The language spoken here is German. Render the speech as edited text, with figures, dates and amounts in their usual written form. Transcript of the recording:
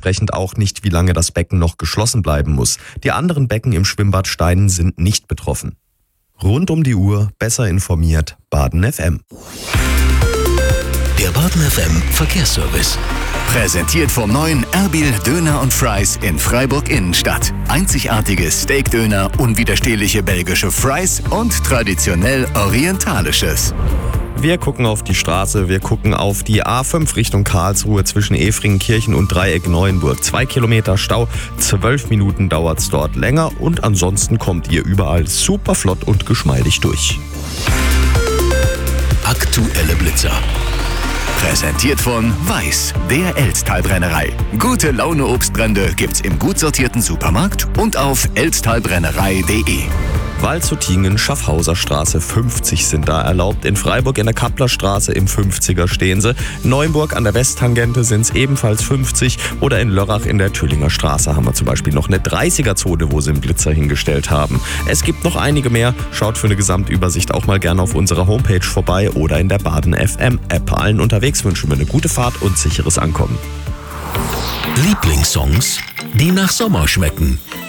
dementsprechend auch nicht, wie lange das Becken noch geschlossen bleiben muss. Die anderen Becken im Schwimmbad Steinen sind nicht betroffen. Rund um die Uhr, besser informiert, Baden FM. Der Baden FM Verkehrsservice. Präsentiert vom neuen Erbil Döner und Fries in Freiburg Innenstadt. Einzigartige Steakdöner, unwiderstehliche belgische Fries und traditionell orientalisches. Wir gucken auf die Straße, wir gucken auf die A5 Richtung Karlsruhe zwischen Efringenkirchen und Dreieck Neuenburg. 2 Kilometer Stau, 12 Minuten dauert's dort länger und ansonsten kommt ihr überall super flott und geschmeidig durch. Aktuelle Blitzer. Präsentiert von Weiß, der Elztalbrennerei. Gute Laune Obstbrände gibt's im gut sortierten Supermarkt und auf elztalbrennerei.de. Waldshutingen, Schaffhauser Straße 50 sind da erlaubt. In Freiburg in der Kapplerstraße im 50er stehen sie. In Neuenburg an der Westtangente sind es ebenfalls 50. Oder in Lörrach in der Tüllinger Straße haben wir zum Beispiel noch eine 30er-Zone, wo sie einen Blitzer hingestellt haben. Es gibt noch einige mehr. Schaut für eine Gesamtübersicht auch mal gerne auf unserer Homepage vorbei oder in der Baden FM App. Allen unterwegs wünschen wir eine gute Fahrt und sicheres Ankommen. Lieblingssongs, die nach Sommer schmecken.